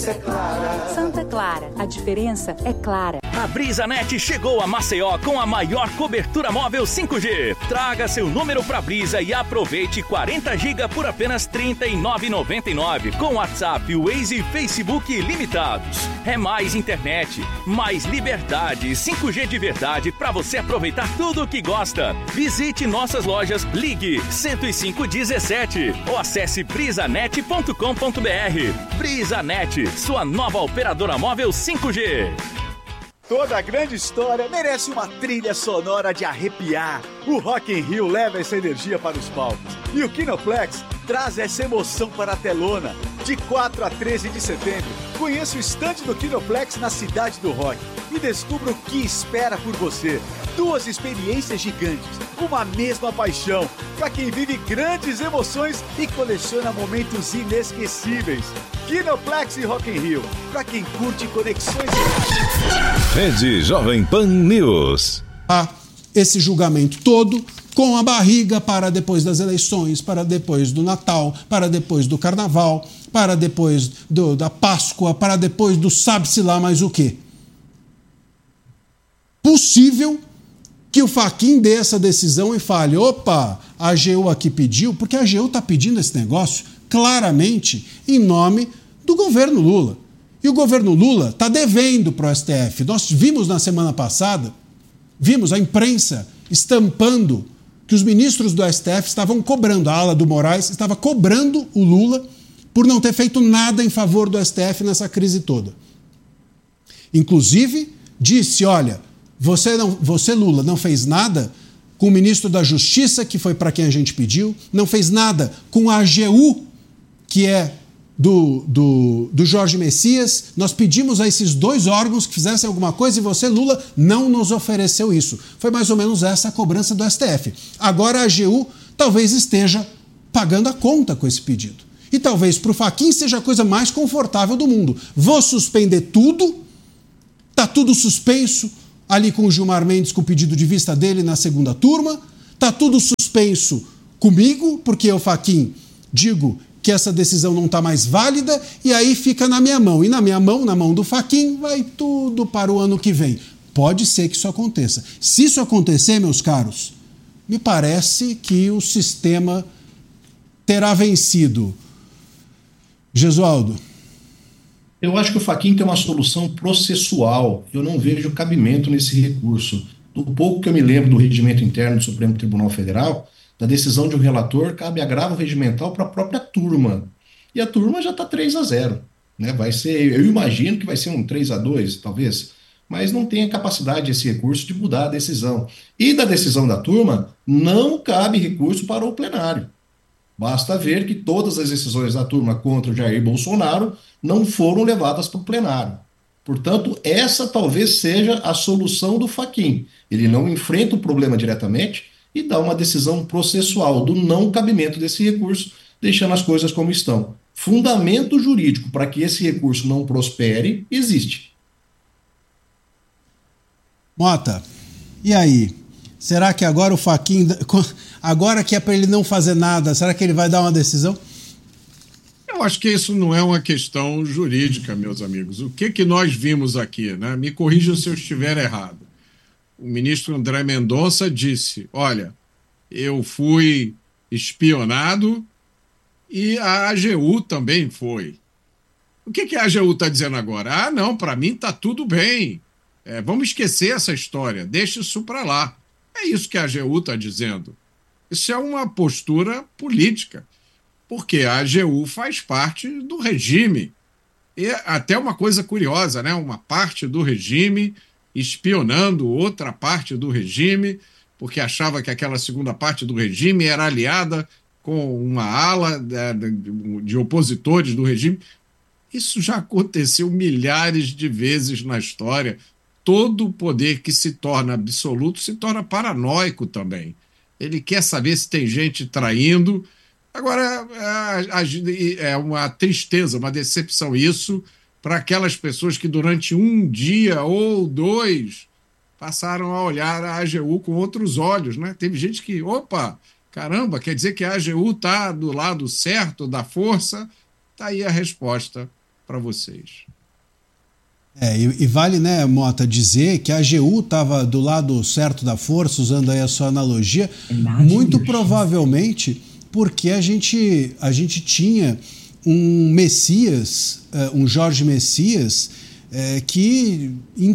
diferença é clara. Santa Clara, a diferença é clara. A BrisaNet chegou a Maceió com a maior cobertura móvel 5G. Traga seu número pra Brisa e aproveite 40 GB por apenas R$ 39,99 com WhatsApp, Waze e Facebook ilimitados. É mais internet, mais liberdade, 5G de verdade pra você aproveitar tudo o que gosta. Visite nossas lojas, ligue 10517 ou acesse brisanet.com.br. BrisaNet, sua nova operadora móvel 5G. Toda grande história merece uma trilha sonora de arrepiar. O Rock in Rio leva essa energia para os palcos. E o Kinoplex traz essa emoção para a telona. De 4 a 13 de setembro, conheça o estande do Kinoplex na Cidade do Rock e descubra o que espera por você. 2 experiências gigantes, uma mesma paixão, para quem vive grandes emoções e coleciona momentos inesquecíveis. Kinoplex e Rock in Rio, para quem curte conexões. Rede Jovem Pan News. Esse julgamento todo com a barriga para depois das eleições, para depois do Natal, para depois do Carnaval, para depois da Páscoa, para depois do sabe-se lá mais o quê. Possível que o Fachin dê essa decisão e fale, opa, a AGU aqui pediu, porque a AGU está pedindo esse negócio claramente em nome do governo Lula. E o governo Lula está devendo para o STF. Nós vimos na semana passada, vimos a imprensa estampando que os ministros do STF estavam cobrando, a ala do Moraes estava cobrando o Lula por não ter feito nada em favor do STF nessa crise toda. Inclusive, disse, olha, você Lula, não fez nada com o ministro da Justiça, que foi para quem a gente pediu, não fez nada com a AGU, que é do Jorge Messias. Nós pedimos a esses 2 órgãos que fizessem alguma coisa e você, Lula, não nos ofereceu isso. Foi mais ou menos essa a cobrança do STF. Agora a AGU talvez esteja pagando a conta com esse pedido. E talvez para o Fachin seja a coisa mais confortável do mundo. Vou suspender tudo, está tudo suspenso ali com o Gilmar Mendes, com o pedido de vista dele na segunda turma, está tudo suspenso comigo, porque eu, Fachin, digo que essa decisão não está mais válida, e aí fica na minha mão. E na minha mão, na mão do Fachin, vai tudo para o ano que vem. Pode ser que isso aconteça. Se isso acontecer, meus caros, me parece que o sistema terá vencido. Gesualdo. Eu acho que o Fachin tem uma solução processual. Eu não vejo cabimento nesse recurso. Do pouco que eu me lembro do regimento interno do Supremo Tribunal Federal, da decisão de um relator, cabe agravo regimental para a própria turma. E a turma já está 3-0. Né? Vai ser, eu imagino que vai ser um 3-2, talvez, mas não tem a capacidade esse recurso de mudar a decisão. E da decisão da turma, não cabe recurso para o plenário. Basta ver que todas as decisões da turma contra o Jair Bolsonaro não foram levadas para o plenário. Portanto, essa talvez seja a solução do Fachin. Ele não enfrenta o problema diretamente e dá uma decisão processual do não cabimento desse recurso, deixando as coisas como estão. Fundamento jurídico para que esse recurso não prospere existe. Mota, e aí? Será que agora o Fachin, agora que é para ele não fazer nada, será que ele vai dar uma decisão? Eu acho que isso não é uma questão jurídica, meus amigos. O que nós vimos aqui, né? Me corrijam se eu estiver errado. O ministro André Mendonça disse, olha, eu fui espionado e a AGU também foi. O que a AGU está dizendo agora? Ah, não, para mim está tudo bem. Vamos esquecer essa história, deixa isso para lá. É isso que a AGU está dizendo. Isso é uma postura política, porque a AGU faz parte do regime. E até uma coisa curiosa, né? Uma parte do regime espionando outra parte do regime, porque achava que aquela segunda parte do regime era aliada com uma ala de opositores do regime. Isso já aconteceu milhares de vezes na história. Todo poder que se torna absoluto se torna paranoico também. Ele quer saber se tem gente traindo. Agora, é uma tristeza, uma decepção isso para aquelas pessoas que durante um dia ou 2 passaram a olhar a AGU com outros olhos, né? Teve gente que, opa, caramba, quer dizer que a AGU está do lado certo da força? Está aí a resposta para vocês. E vale, né, Mota, dizer que a AGU estava do lado certo da força, usando aí a sua analogia, muito provavelmente porque a gente tinha um Messias, um Jorge Messias, que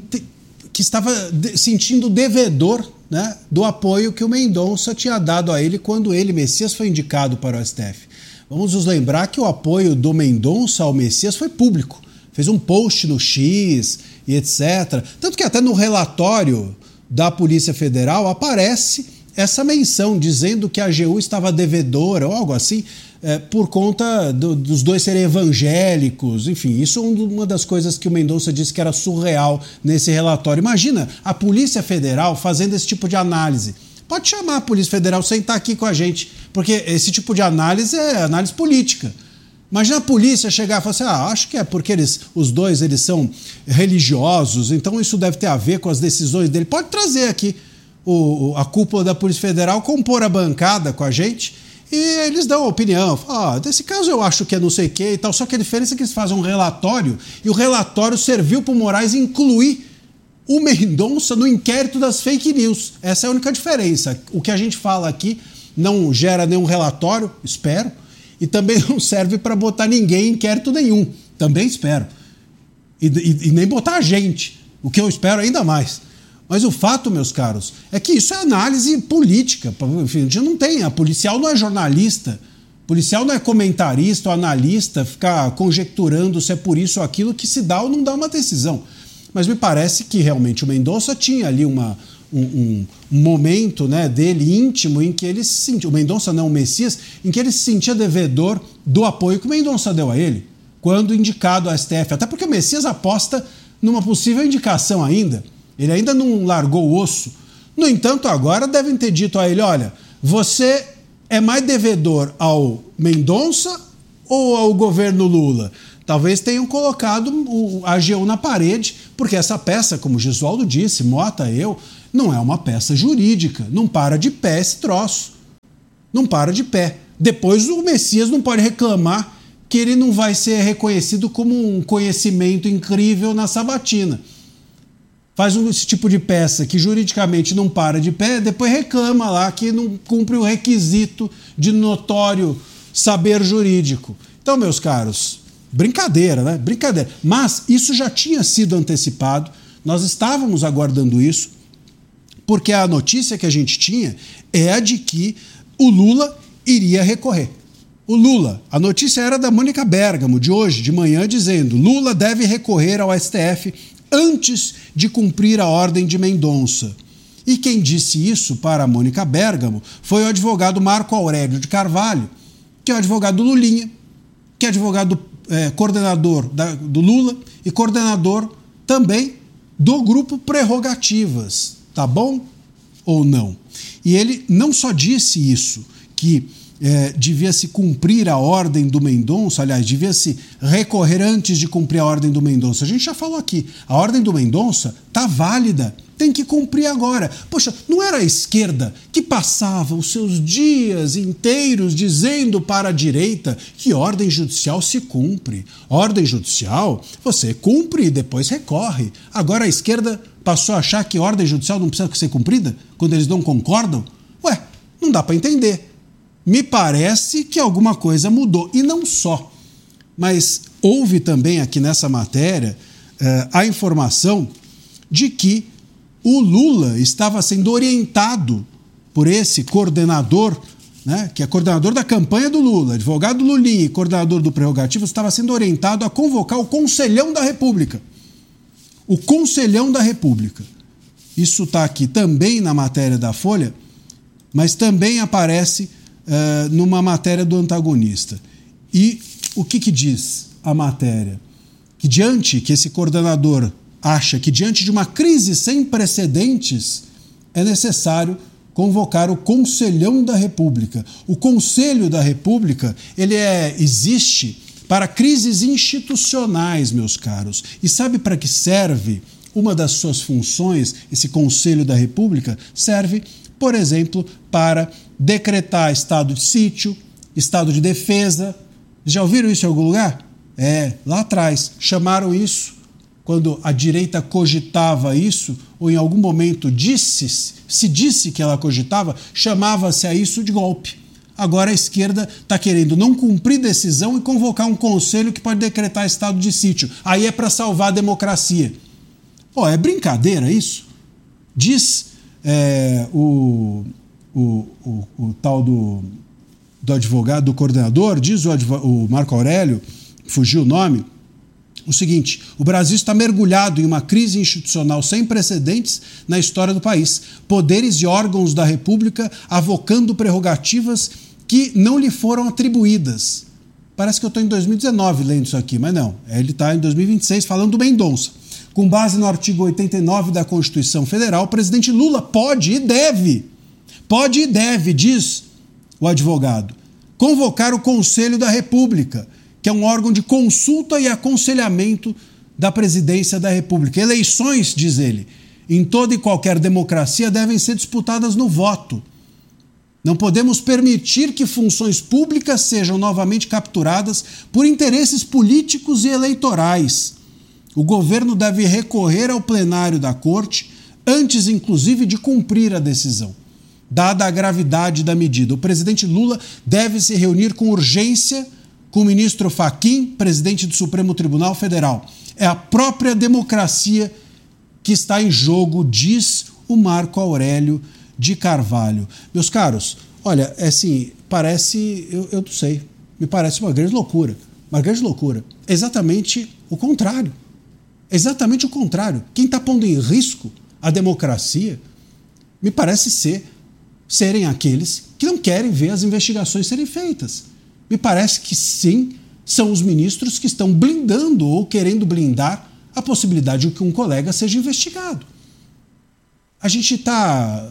estava sentindo devedor, né, do apoio que o Mendonça tinha dado a ele quando ele, Messias, foi indicado para o STF. Vamos nos lembrar que o apoio do Mendonça ao Messias foi público. Fez um post no X e etc. Tanto que até no relatório da Polícia Federal aparece essa menção dizendo que a AGU estava devedora ou algo assim, por conta dos dois serem evangélicos. Enfim, isso é uma das coisas que o Mendonça disse que era surreal nesse relatório. Imagina a Polícia Federal fazendo esse tipo de análise. Pode chamar a Polícia Federal, sentar aqui com a gente, porque esse tipo de análise é análise política. Imagina a polícia chegar e falar assim, acho que é porque os dois são religiosos, então isso deve ter a ver com as decisões dele. Pode trazer aqui a cúpula da Polícia Federal, compor a bancada com a gente e eles dão a opinião. Desse caso eu acho que é não sei o que e tal, só que a diferença é que eles fazem um relatório e o relatório serviu para o Moraes incluir o Mendonça no inquérito das fake news. Essa é a única diferença. O que a gente fala aqui não gera nenhum relatório, espero, e também não serve para botar ninguém em inquérito nenhum. Também espero. E nem botar a gente, o que eu espero ainda mais. Mas o fato, meus caros, é que isso é análise política. Enfim, a gente não tem. A policial não é jornalista. Policial não é comentarista ou analista, ficar conjecturando se é por isso ou aquilo que se dá ou não dá uma decisão. Mas me parece que realmente o Mendonça tinha ali um momento, né, dele íntimo em que ele se sentia, o Mendonça não, o Messias, em que ele se sentia devedor do apoio que o Mendonça deu a ele, quando indicado ao STF. Até porque o Messias aposta numa possível indicação ainda. Ele ainda não largou o osso. No entanto, agora devem ter dito a ele, olha, você é mais devedor ao Mendonça ou ao governo Lula? Talvez tenham colocado a AGU na parede, porque essa peça, como o Gesualdo disse, Mota, não é uma peça jurídica. Não para de pé esse troço. Não para de pé. Depois o Messias não pode reclamar que ele não vai ser reconhecido como um conhecimento incrível na sabatina. Faz esse tipo de peça que juridicamente não para de pé, depois reclama lá que não cumpre o requisito de notório saber jurídico. Então, meus caros, brincadeira, né? Brincadeira. Mas isso já tinha sido antecipado, nós estávamos aguardando isso, porque a notícia que a gente tinha é a de que o Lula iria recorrer. O Lula, a notícia era da Mônica Bergamo, de hoje, de manhã, dizendo: Lula deve recorrer ao STF antes de cumprir a ordem de Mendonça. E quem disse isso para a Mônica Bergamo foi o advogado Marco Aurélio de Carvalho, que é o advogado do Lulinha, que é advogado coordenador do Lula e coordenador também do grupo Prerrogativas. Tá bom ou não? E ele não só disse isso, que devia-se cumprir a ordem do Mendonça, aliás, devia-se recorrer antes de cumprir a ordem do Mendonça. A gente já falou aqui, a ordem do Mendonça está válida, tem que cumprir agora. Poxa, não era a esquerda que passava os seus dias inteiros dizendo para a direita que ordem judicial se cumpre. Ordem judicial, você cumpre e depois recorre. Agora a esquerda passou a achar que ordem judicial não precisa ser cumprida quando eles não concordam? Ué, não dá para entender. Me parece que alguma coisa mudou. E não só. Mas houve também aqui nessa matéria a informação de que o Lula estava sendo orientado por esse coordenador, né, que é coordenador da campanha do Lula, advogado Lulinha e coordenador do Prerrogativas, estava sendo orientado a convocar o Conselhão da República. O Conselhão da República. Isso está aqui também na matéria da Folha, mas também aparece numa matéria do Antagonista. E o que diz a matéria? Que esse coordenador acha que diante de uma crise sem precedentes é necessário convocar o Conselhão da República. O Conselho da República, ele existe para crises institucionais, meus caros. E sabe para que serve uma das suas funções, esse Conselho da República? Serve, por exemplo, para decretar estado de sítio, estado de defesa. Já ouviram isso em algum lugar? Lá atrás. Chamaram isso, quando a direita cogitava isso, ou em algum momento se disse que ela cogitava, chamava-se a isso de golpe. Agora a esquerda está querendo não cumprir decisão e convocar um conselho que pode decretar estado de sítio. Aí é para salvar a democracia. É brincadeira isso? Diz o tal do advogado, do coordenador, diz o Marco Aurélio, fugiu o nome, o seguinte: o Brasil está mergulhado em uma crise institucional sem precedentes na história do país. Poderes e órgãos da República avocando prerrogativas que não lhe foram atribuídas. Parece que eu estou em 2019 lendo isso aqui, mas não. Ele está em 2026 falando do Mendonça. Com base no artigo 89 da Constituição Federal, o presidente Lula pode e deve, diz o advogado, convocar o Conselho da República, que é um órgão de consulta e aconselhamento da presidência da República. Eleições, diz ele, em toda e qualquer democracia devem ser disputadas no voto. Não podemos permitir que funções públicas sejam novamente capturadas por interesses políticos e eleitorais. O governo deve recorrer ao plenário da Corte, antes inclusive de cumprir a decisão. Dada a gravidade da medida, o presidente Lula deve se reunir com urgência com o ministro Fachin, presidente do Supremo Tribunal Federal. É a própria democracia que está em jogo, diz o Marco Aurélio de Carvalho. Meus caros, olha, parece, eu não sei, me parece uma grande loucura. Exatamente o contrário. Quem está pondo em risco a democracia me parece serem aqueles que não querem ver as investigações serem feitas. Me parece que sim, são os ministros que estão blindando ou querendo blindar a possibilidade de que um colega seja investigado. A gente está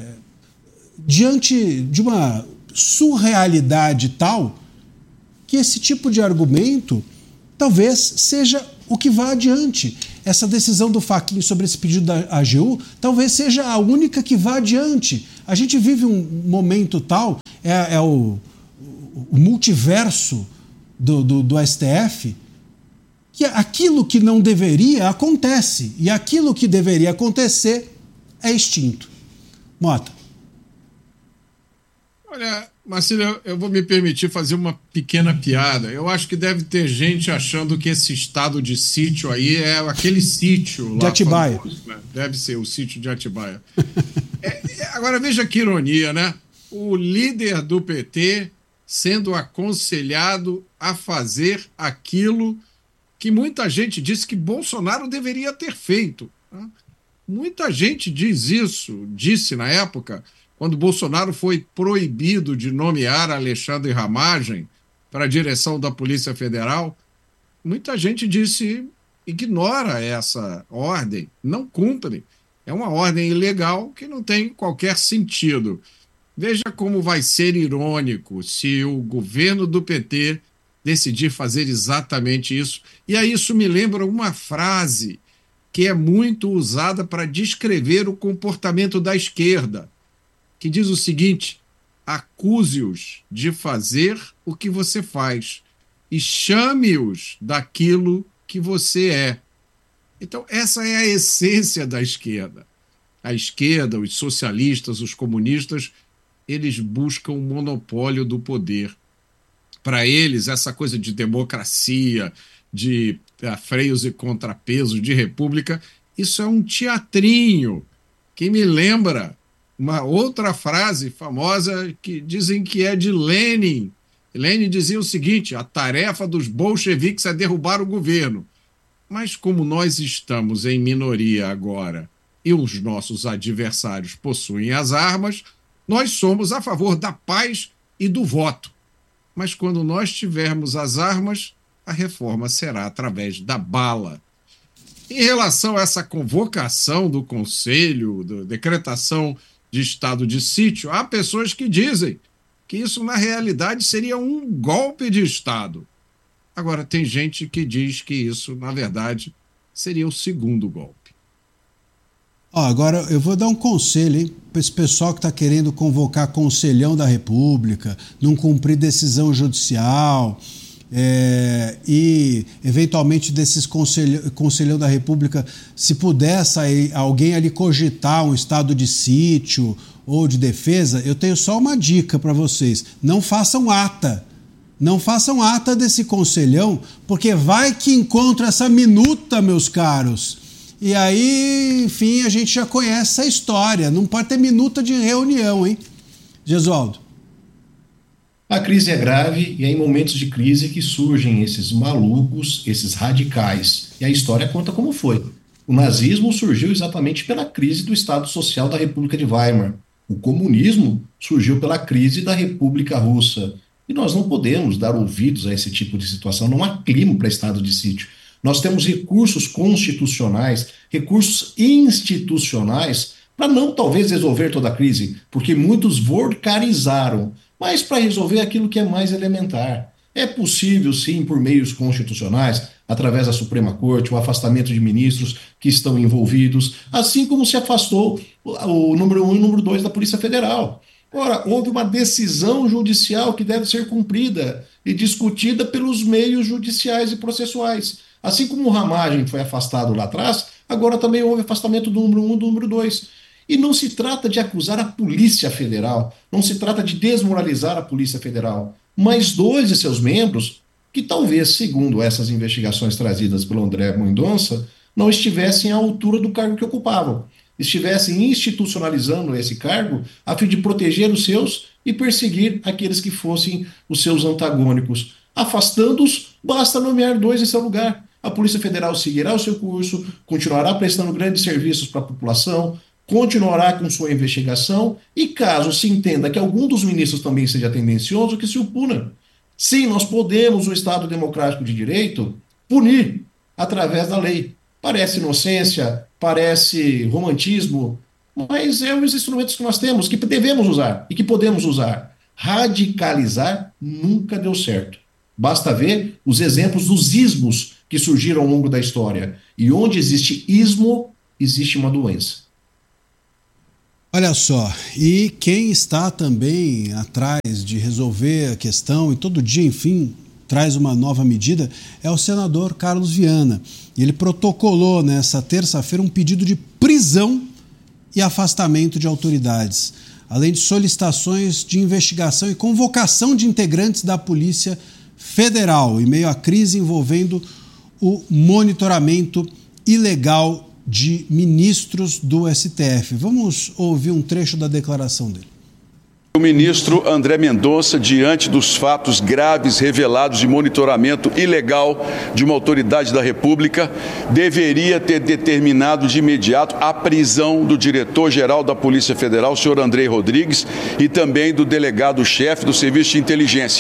diante de uma surrealidade tal que esse tipo de argumento talvez seja o que vá adiante. Essa decisão do Fachin sobre esse pedido da AGU talvez seja a única que vá adiante. A gente vive um momento tal, o multiverso do STF, que aquilo que não deveria acontece, e aquilo que deveria acontecer é extinto. Mota. Olha, Marcelo, eu vou me permitir fazer uma pequena piada. Eu acho que deve ter gente achando que esse estado de sítio aí é aquele sítio lá. De Atibaia. Famoso, né? Deve ser o sítio de Atibaia. Agora veja que ironia, né? O líder do PT sendo aconselhado a fazer aquilo que muita gente disse que Bolsonaro deveria ter feito. Né? Muita gente disse na época, quando Bolsonaro foi proibido de nomear Alexandre Ramagem para a direção da Polícia Federal, muita gente disse: ignora essa ordem, não cumpre. É uma ordem ilegal que não tem qualquer sentido. Veja como vai ser irônico se o governo do PT decidir fazer exatamente isso. E aí isso me lembra uma frase que é muito usada para descrever o comportamento da esquerda, que diz o seguinte: acuse-os de fazer o que você faz e chame-os daquilo que você é. Então, essa é a essência da esquerda. A esquerda, os socialistas, os comunistas, eles buscam o monopólio do poder. Para eles, essa coisa de democracia, de freios e contrapesos, de república, isso é um teatrinho que me lembra uma outra frase famosa que dizem que é de Lenin. Lenin dizia o seguinte: a tarefa dos bolcheviques é derrubar o governo. Mas como nós estamos em minoria agora e os nossos adversários possuem as armas, nós somos a favor da paz e do voto. Mas quando nós tivermos as armas, a reforma será através da bala. Em relação a essa convocação do Conselho, da decretação de estado de sítio, há pessoas que dizem que isso, na realidade, seria um golpe de Estado. Agora, tem gente que diz que isso, na verdade, seria o segundo golpe. Agora, eu vou dar um conselho para esse pessoal que está querendo convocar conselhão da República, não cumprir decisão judicial, e eventualmente desses conselhão da República, se puder sair alguém ali cogitar um estado de sítio ou de defesa, eu tenho só uma dica para vocês: não façam ata. Não façam ata desse conselhão, porque vai que encontra essa minuta, meus caros. E aí, enfim, a gente já conhece essa história. Não pode ter minuta de reunião, hein? Gesualdo. A crise é grave e é em momentos de crise que surgem esses malucos, esses radicais. E a história conta como foi. O nazismo surgiu exatamente pela crise do Estado Social da República de Weimar. O comunismo surgiu pela crise da República Russa. E nós não podemos dar ouvidos a esse tipo de situação. Não há clima para estado de sítio. Nós temos recursos constitucionais, recursos institucionais para não talvez resolver toda a crise, porque muitos vocalizaram, mas para resolver aquilo que é mais elementar. É possível, sim, por meios constitucionais, através da Suprema Corte, o afastamento de ministros que estão envolvidos, assim como se afastou o número 1 e o número 2 da Polícia Federal. Ora, houve uma decisão judicial que deve ser cumprida e discutida pelos meios judiciais e processuais. Assim como o Ramagem foi afastado lá atrás, agora também houve afastamento do número 1 e do número 2. E não se trata de acusar a Polícia Federal, não se trata de desmoralizar a Polícia Federal, mas 2 de seus membros, que talvez, segundo essas investigações trazidas pelo André Mendonça, não estivessem à altura do cargo que ocupavam, estivessem institucionalizando esse cargo a fim de proteger os seus e perseguir aqueles que fossem os seus antagônicos. Afastando-os, basta nomear 2 em seu lugar. A Polícia Federal seguirá o seu curso, continuará prestando grandes serviços para a população, continuará com sua investigação e, caso se entenda que algum dos ministros também seja tendencioso, que se o puna. Sim, nós podemos, no Estado Democrático de Direito, punir através da lei. Parece inocência, parece romantismo, mas é os instrumentos que nós temos, que devemos usar e que podemos usar. Radicalizar nunca deu certo. Basta ver os exemplos dos ismos que surgiram ao longo da história. E onde existe ismo, existe uma doença. Olha só, e quem está também atrás de resolver a questão e todo dia, enfim, traz uma nova medida, é o senador Carlos Viana. E ele protocolou nessa terça-feira um pedido de prisão e afastamento de autoridades, além de solicitações de investigação e convocação de integrantes da Polícia Federal, em meio à crise envolvendo o monitoramento ilegal de ministros do STF. Vamos ouvir um trecho da declaração dele. O ministro André Mendonça, diante dos fatos graves revelados de monitoramento ilegal de uma autoridade da República, deveria ter determinado de imediato a prisão do diretor-geral da Polícia Federal, o senhor Andrei Rodrigues, e também do delegado-chefe do Serviço de Inteligência.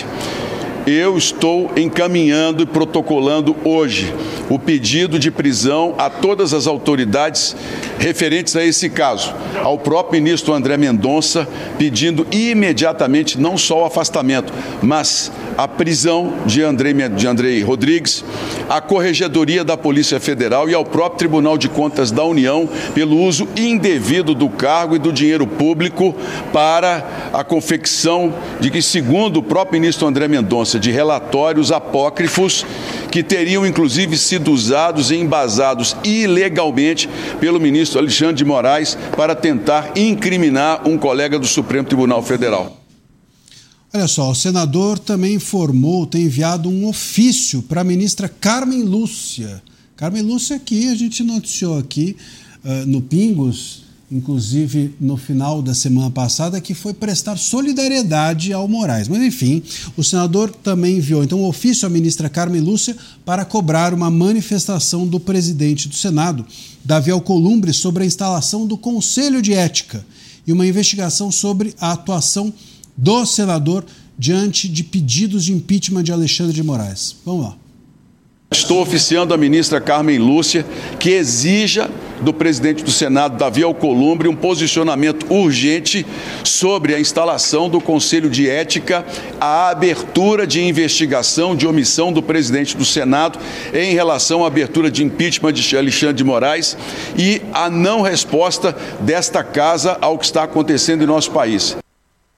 Eu estou encaminhando e protocolando hoje o pedido de prisão a todas as autoridades referentes a esse caso, ao próprio ministro André Mendonça, pedindo imediatamente não só o afastamento, mas a prisão de Andrei Rodrigues, à Corregedoria da Polícia Federal e ao próprio Tribunal de Contas da União pelo uso indevido do cargo e do dinheiro público para a confecção de que, segundo o próprio ministro André Mendonça, de relatórios apócrifos que teriam inclusive sido usados e embasados ilegalmente pelo ministro Alexandre de Moraes para tentar incriminar um colega do Supremo Tribunal Federal. Olha só, o senador também informou, tem enviado um ofício para a ministra Carmen Lúcia. Carmen Lúcia, que a gente noticiou aqui no Pingos, inclusive no final da semana passada, que foi prestar solidariedade ao Moraes. Mas, enfim, o senador também enviou então um ofício à ministra Carmen Lúcia para cobrar uma manifestação do presidente do Senado, Davi Alcolumbre, sobre a instalação do Conselho de Ética e uma investigação sobre a atuação do senador diante de pedidos de impeachment de Alexandre de Moraes. Vamos lá. Estou oficiando a ministra Carmen Lúcia que exija do presidente do Senado, Davi Alcolumbre, um posicionamento urgente sobre a instalação do Conselho de Ética, a abertura de investigação de omissão do presidente do Senado em relação à abertura de impeachment de Alexandre de Moraes e a não resposta desta casa ao que está acontecendo em nosso país.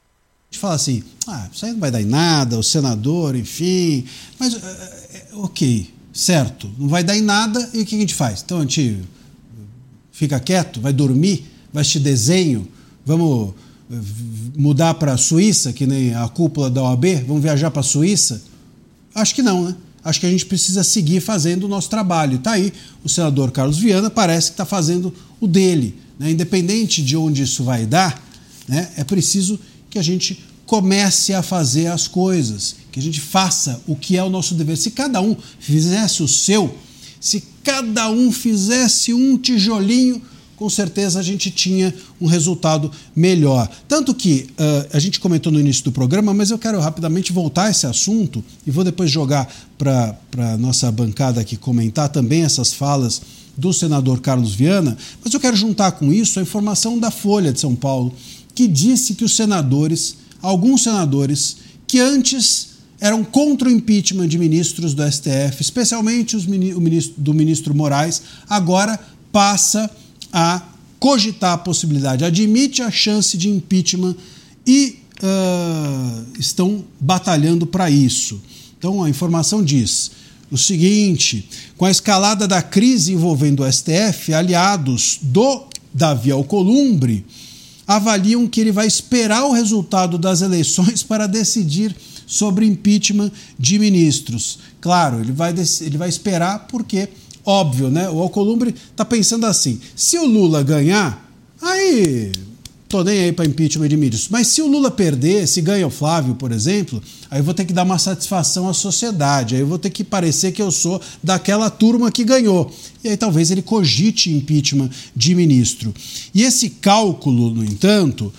gente fala assim, isso aí não vai dar em nada, o senador, enfim, mas ok, certo, não vai dar em nada, e o que a gente faz? Então a gente fica quieto, vai dormir, vai assistir desenho, vamos mudar para a Suíça, que nem a cúpula da OAB, vamos viajar para a Suíça? Acho que não, né? Acho que a gente precisa seguir fazendo o nosso trabalho. Está aí, o senador Carlos Viana parece que está fazendo o dele, né? Independente de onde isso vai dar, né? É preciso que a gente comece a fazer as coisas, que a gente faça o que é o nosso dever. Se cada um fizesse o seu, se cada um fizesse um tijolinho, com certeza a gente tinha um resultado melhor. Tanto que a gente comentou no início do programa, mas eu quero rapidamente voltar a esse assunto e vou depois jogar para a nossa bancada aqui comentar também essas falas do senador Carlos Viana, mas eu quero juntar com isso a informação da Folha de São Paulo, que disse que alguns senadores que antes eram contra o impeachment de ministros do STF, especialmente do ministro Moraes, agora passa a cogitar a possibilidade, admite a chance de impeachment e estão batalhando para isso. Então a informação diz o seguinte: com a escalada da crise envolvendo o STF, aliados do Davi Alcolumbre avaliam que ele vai esperar o resultado das eleições para decidir sobre impeachment de ministros. Claro, ele vai esperar porque, óbvio, né? O Alcolumbre está pensando assim, se o Lula ganhar, aí tô nem aí para impeachment de ministros. Mas se o Lula perder, se ganha o Flávio, por exemplo, aí eu vou ter que dar uma satisfação à sociedade, aí eu vou ter que parecer que eu sou daquela turma que ganhou. E aí talvez ele cogite impeachment de ministro. E esse cálculo, no entanto,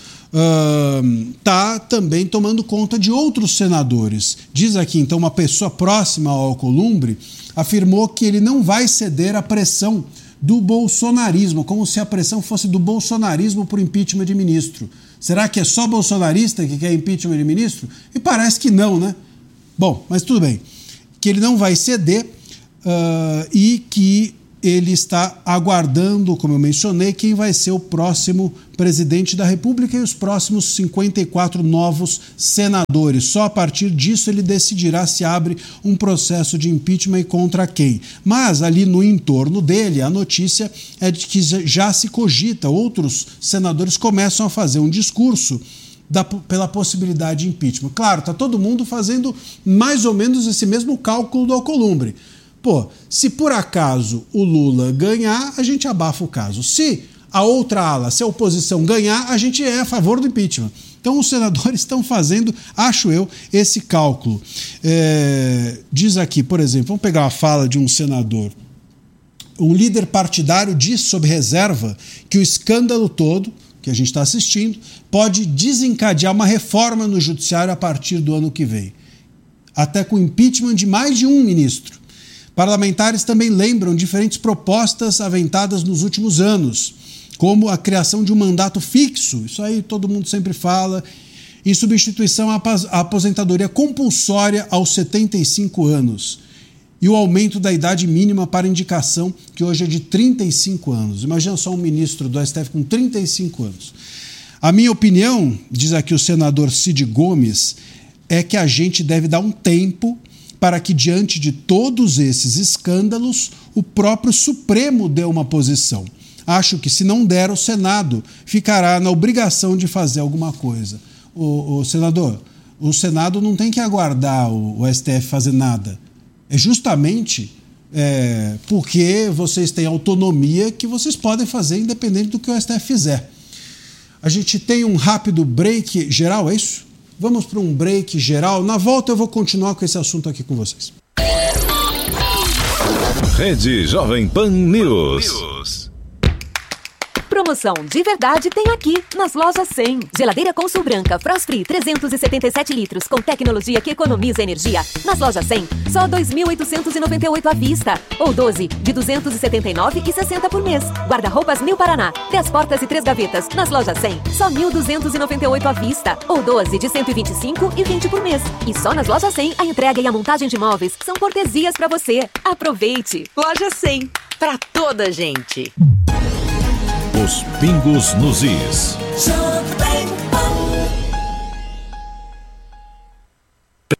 está também tomando conta de outros senadores. Diz aqui, então, uma pessoa próxima ao Alcolumbre afirmou que ele não vai ceder à pressão do bolsonarismo, como se a pressão fosse do bolsonarismo por impeachment de ministro. Será que é só bolsonarista que quer impeachment de ministro? E parece que não, né? Bom, mas tudo bem. Que ele não vai ceder e que ele está aguardando, como eu mencionei, quem vai ser o próximo presidente da República e os próximos 54 novos senadores. Só a partir disso ele decidirá se abre um processo de impeachment e contra quem. Mas ali no entorno dele, a notícia é de que já se cogita, outros senadores começam a fazer um discurso pela possibilidade de impeachment. Claro, está todo mundo fazendo mais ou menos esse mesmo cálculo do Alcolumbre. Se por acaso o Lula ganhar, a gente abafa o caso. Se a outra ala, se a oposição ganhar, a gente é a favor do impeachment. Então os senadores estão fazendo, acho eu, esse cálculo. Diz aqui, por exemplo, vamos pegar uma fala de um senador. Um líder partidário diz sob reserva que o escândalo todo, que a gente está assistindo, pode desencadear uma reforma no judiciário a partir do ano que vem. Até com impeachment de mais de um ministro. Parlamentares também lembram diferentes propostas aventadas nos últimos anos, como a criação de um mandato fixo, isso aí todo mundo sempre fala, em substituição à aposentadoria compulsória aos 75 anos e o aumento da idade mínima para indicação, que hoje é de 35 anos. Imagina só um ministro do STF com 35 anos. A minha opinião, diz aqui o senador Cid Gomes, é que a gente deve dar um tempo para que, diante de todos esses escândalos, o próprio Supremo dê uma posição. Acho que, se não der, o Senado ficará na obrigação de fazer alguma coisa. O senador, o Senado não tem que aguardar o STF fazer nada. É justamente porque vocês têm autonomia que vocês podem fazer independente do que o STF fizer. A gente tem um rápido break geral, é isso? Vamos para um break geral. Na volta eu vou continuar com esse assunto aqui com vocês. Rede Jovem Pan News. Promoção de verdade tem aqui, nas lojas 100. Geladeira Consul Branca Frost Free 377 litros com tecnologia que economiza energia. Nas lojas 100, só 2.898 à vista. Ou 12 de 279,60 por mês. Guarda-roupas New Paraná, 10 portas e 3 gavetas. Nas lojas 100, só 1.298 à vista. Ou 12 de 125,20 por mês. E só nas lojas 100, a entrega e a montagem de móveis são cortesias para você. Aproveite! Loja 100, para toda a gente. Os pingos nos is.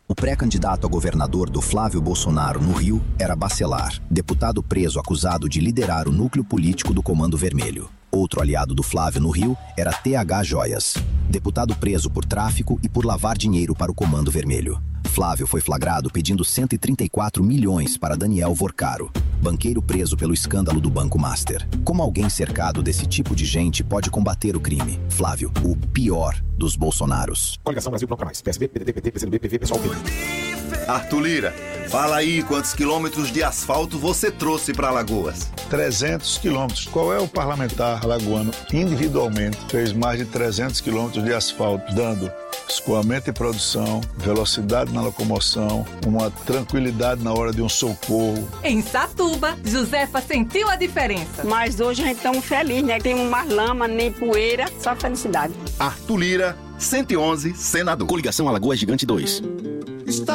O pré-candidato a governador do Flávio Bolsonaro no Rio era Bacelar, deputado preso acusado de liderar o núcleo político do Comando Vermelho. Outro aliado do Flávio no Rio era TH Joias, deputado preso por tráfico e por lavar dinheiro para o Comando Vermelho. Flávio foi flagrado pedindo 134 milhões para Daniel Vorcaro, banqueiro preso pelo escândalo do Banco Master. Como alguém cercado desse tipo de gente pode combater o crime? Flávio, o pior dos Bolsonaros. Coligação Brasil Bloco Mais. PSB, PDT, PT, PCdoB, PV, PSOL, PV. Arthur Lira, fala aí quantos quilômetros de asfalto você trouxe para Alagoas. 300 quilômetros. Qual é o parlamentar alagoano individualmente fez mais de 300 quilômetros de asfalto, dando escoamento e produção, velocidade na locomoção, uma tranquilidade na hora de um socorro. Em Satuba, Josefa sentiu a diferença. Mas hoje a gente está feliz, né? Tem mais lama, nem poeira, só felicidade. Arthur Lira, 111, senador. Coligação Alagoas Gigante 2.